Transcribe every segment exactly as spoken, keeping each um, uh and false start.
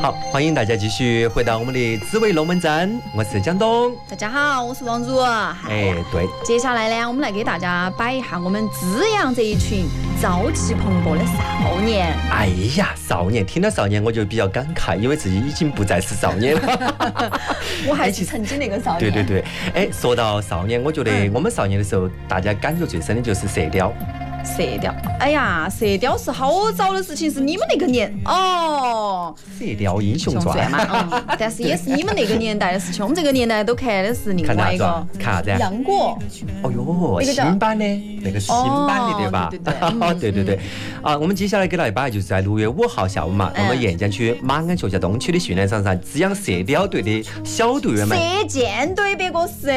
好，欢迎大家继续回到我们的紫薇龙门阵，我是江东。 大家好，我是王茹。 哎，对。 接下来呢，我们来给大家摆一下我们资阳这一群朝气蓬勃的少年。 哎呀，少年，听到少年我就比较感慨，因为自己已经不再是少年了。 我还是曾经那个少年。 对对对。哎，说到少年，我觉得我们少年的时候，大家感觉最深的就是射雕。 射雕，哎呀，射雕是好早的事情，是你们那个年哦。 射雕英雄传嘛，嗯，但是也是你们那个年代的事情，我们这个年代都看的是另外一个。 看啥子？ 杨过。 哦哟，新版的，那个是新版的对吧？ 对对对， 对对对。啊，我们接下来给大家摆就是在六月五号下午嘛，我们沿江区马鞍学校东区的训练场上，资阳射雕队的小队员们。 射箭队别个是，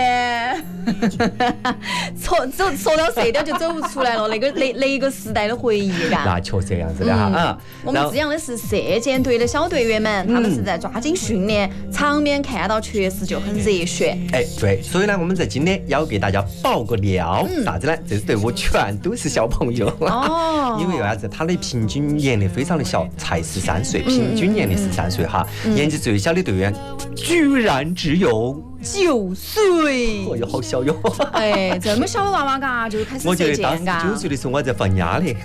说走说到射雕就走不出来了，那个。那那个时代的回忆感， 那确实这样子的哈。嗯， 我们资阳的是射箭队的小队员们，他们是在抓紧训练，场面看到确实就很热血。 哎，对，所以呢，我们在今天要给大家爆个料，啥子呢？这支队伍全都是小朋友。哦。因为为啥子？他的平均年龄非常的小，才十三岁，平均年龄十三岁哈。年纪最小的队员居然只有九岁。 哦哟，好小哟。 哎，这么小的娃娃嘎就开始射箭嘎。 九岁的时候我在放鸭的。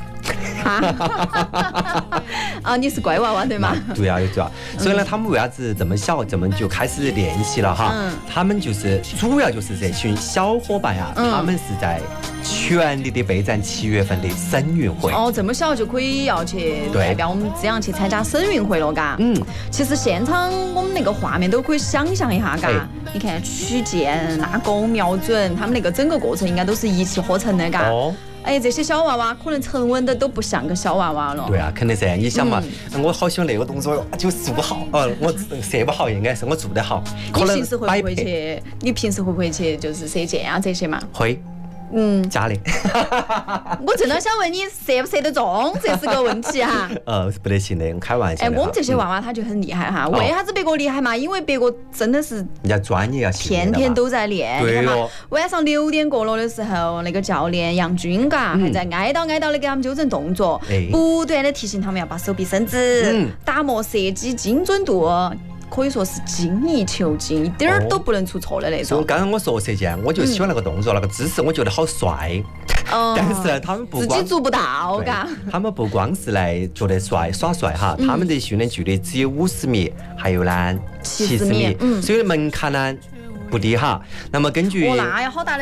啊，你是乖娃娃对吗？ 对啊，对啊。所以呢，他们为啥子这么小，这么就开始练习了哈？嗯、他们就是主要就是这群小伙伴啊，嗯、他们是在全力的备战七月份的省运会。 哦，这么小就可以要去代表我们资阳去参加省运会了，嘎。嗯。其实现场我们那个画面都可以想象一下，嘎。哎、你看取箭、拉弓、瞄准，他们那个整个过程应该都是一气呵成的，嘎。哦。哎，这些小娃娃可能沉稳的都不像个小娃娃了。 对啊，肯定噻。你想嘛，嗯、我好喜欢那个动作，就做不好。哦，我射不好，应该是我做得好。 你平时会不会去？你平时会不会去就是射箭啊这些嘛？ 会。嗯，假的。 我正在想问你射不射得中，这是个问题哈。 呃，不得行的，开玩笑。 哎，我们这些娃娃他就很厉害哈。为啥子别个厉害嘛？因为别个真的是人家专业啊， 天天都在练。 对哦。 晚上六点过了的时候，那个教练杨军嘎还在挨叨挨叨的给他们纠正动作，不断的提醒他们要把手臂伸直，打磨射击精准度。可以说是精益求精，一点儿都不能出错的那种。 所以刚刚我说射箭，我就喜欢那个动作、那个姿势，我觉得好帅。哦。但是他们不自己做不到，嘎。 他们不光是来觉得帅耍帅哈，他们的训练距离只有五十米，还有呢七十米，所以门槛呢不低哈。那么根据。 哦，那要好大的。